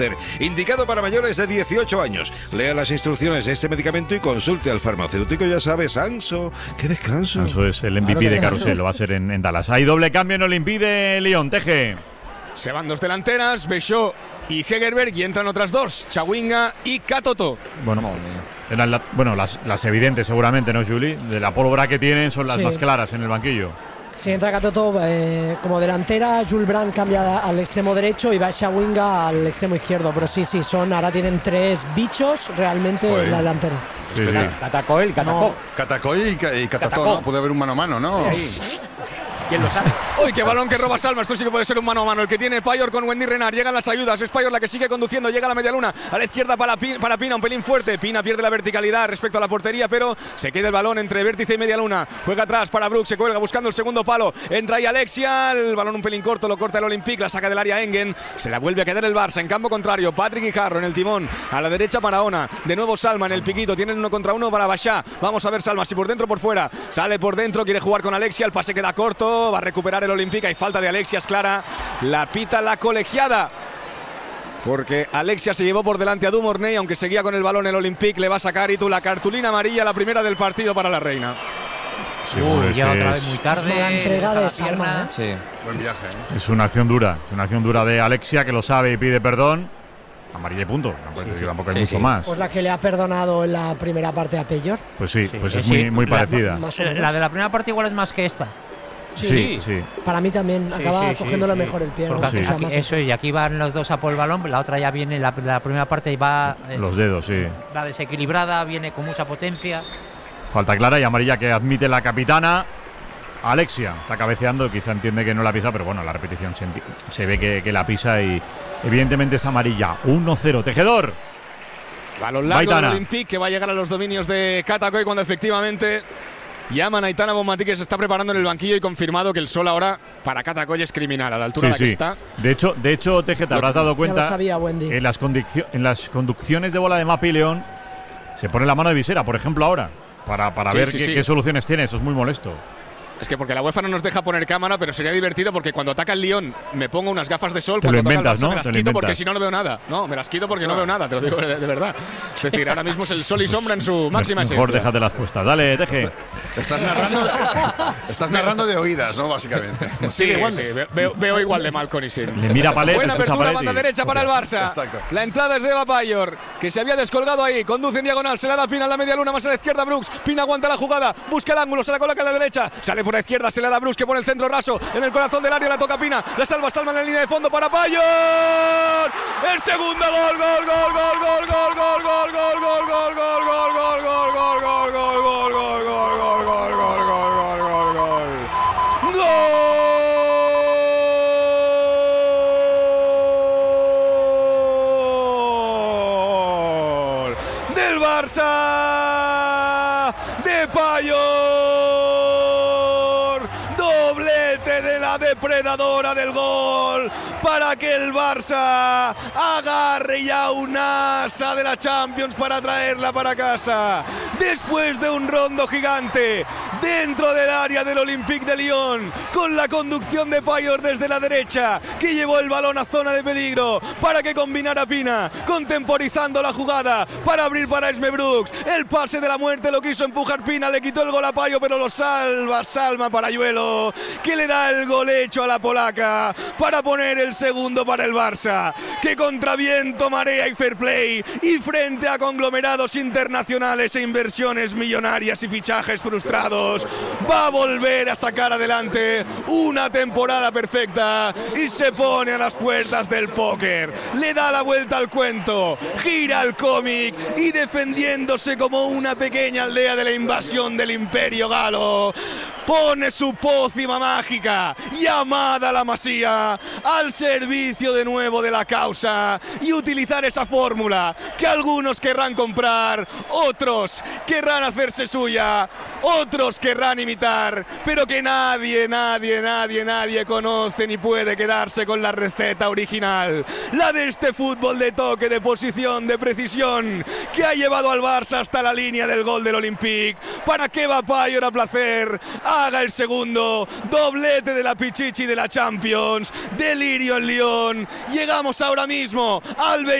Indicado para mayores de 18 años. Lea las instrucciones de este medicamento y consulte al farmacéutico. Ya sabes, Anso, qué descanso. Anso es el MVP de Carrusel, lo va a ser en Dallas. Hay doble cambio en Olympique de Lyon. Teje. Se van dos delanteras, Bechot y Hegerberg, y entran otras dos, Chawinga y Katoto. Bueno, eran las evidentes seguramente, ¿no, Juli? De la pólvora que tienen son las más claras en el banquillo. Sí, entra Katoto como delantera, Jules Brandt cambia al extremo derecho y va Chawinga al extremo izquierdo. Pero sí, ahora tienen tres bichos realmente en la delantera. Sí. Catacoy y Catacó. Catacoy y Catató, ¿no? Puede haber un mano a mano, ¿no? ¿Quién lo sabe? ¡Uy, qué balón que roba Salma! Esto sí que puede ser un mano a mano. El que tiene Payor con Wendy Renard. Llegan las ayudas. Es Payor la que sigue conduciendo. Llega a la media luna. A la izquierda para Pina. Un pelín fuerte. Pina pierde la verticalidad respecto a la portería, pero se queda el balón entre vértice y media luna. Juega atrás para Brooks. Se cuelga buscando el segundo palo. Entra ahí Alexia. El balón un pelín corto. Lo corta el Olympique. La saca del área Engen. Se la vuelve a quedar el Barça. En campo contrario. Patrick Guijarro en el timón. A la derecha para Ona. De nuevo Salma en el piquito. Tienen 1 contra 1 para Bachá. Vamos a ver Salma si por dentro o por fuera. Sale por dentro. Quiere jugar con Alexia. El pase queda corto. Va a recuperar el Olympique. Hay falta de Alexia, es clara. La pita la colegiada, porque Alexia se llevó por delante a Dumornay, aunque seguía con el balón el Olympique. Le va a sacar Itu la cartulina amarilla, la primera del partido para la Reina. Sí, ya otra vez muy tarde. La entrega de Salma. Sí. Buen viaje. Es una acción dura. Es una acción dura de Alexia, que lo sabe y pide perdón. Amarilla y punto. Tampoco hay mucho más. Pues la que le ha perdonado en la primera parte a Payor. Pues sí, es muy parecida. La de la primera parte igual es más que esta. Sí. Para mí también acaba cogiéndolo mejor el pie. Y aquí van los dos a por el balón. La otra ya viene, la primera parte y va. Los dedos, sí. La desequilibrada viene con mucha potencia. Falta clara y amarilla que admite la capitana. Alexia está cabeceando, quizá entiende que no la pisa, pero bueno, la repetición se ve que la pisa y evidentemente es amarilla. 1-0, Tejedor. Balón largo del Olympique que va a llegar a los dominios de Katacoy cuando efectivamente llaman a Aitana Bonmatí, que se está preparando en el banquillo, y confirmado que el sol ahora para Katacoy es criminal a la altura a la que está. De hecho, Teje, te habrás dado cuenta, sabía, Wendy. En las conducciones de bola de Mapi León se pone la mano de visera, por ejemplo, ahora, para ver qué soluciones tiene. Eso es muy molesto. Es que porque la UEFA no nos deja poner cámara, pero sería divertido porque cuando ataca el Lyon me pongo unas gafas de sol. Te cuando lo inventas, toca el Barça, ¿no? me las quito porque si no veo nada. No, me las quito porque no veo nada, te lo digo de verdad. Es decir, ahora mismo es el sol y sombra en su máxima esencia. Mejor déjate las puestas. Dale, Teje. Estás narrando de oídas, ¿no? Básicamente. Sí, veo igual de mal con Isin. Le mira Palet. Buena apertura, banda derecha para el Barça. Exacto. La entrada es de Eva Payor, que se había descolgado ahí. Conduce en diagonal, se la da Pina a la media luna, más a la izquierda Brooks. Pina aguanta la jugada, busca el ángulo, se la coloca a la derecha. Sale por la izquierda, se la da Brooks, que pone el centro raso en el corazón del área, la toca Pina, la salva Salma en la línea de fondo para Payor. El segundo gol. Del Barça de Payor, doblete de la depredadora del gol para que el Barça agarre ya un asa de la Champions para traerla para casa. Después de un rondo gigante dentro del área del Olympique de Lyon, con la conducción de Payor desde la derecha, que llevó el balón a zona de peligro para que combinara Pina, contemporizando la jugada para abrir para Esme Brooks. El pase de la muerte lo quiso empujar Pina, le quitó el gol a Payor, pero lo salva Salma Parayuelo, que le da el gol hecho a la polaca para poner el segundo para el Barça, que contra viento, marea y fair play, y frente a conglomerados internacionales e inversiones millonarias y fichajes frustrados, va a volver a sacar adelante una temporada perfecta y se pone a las puertas del póker. Le da la vuelta al cuento, gira el cómic y defendiéndose como una pequeña aldea de la invasión del Imperio Galo, pone su pócima mágica llamada la Masía al servicio de nuevo de la causa y utilizar esa fórmula que algunos querrán comprar, otros querrán hacerse suya, otros querrán imitar, pero que nadie conoce ni puede quedarse con la receta original, la de este fútbol de toque, de posición, de precisión, que ha llevado al Barça hasta la línea del gol del Olympique. ¿Para qué va Payor a placer? haga el segundo. Doblete de la Pichichi de la Champions. Delirio en Lyon. Llegamos ahora mismo al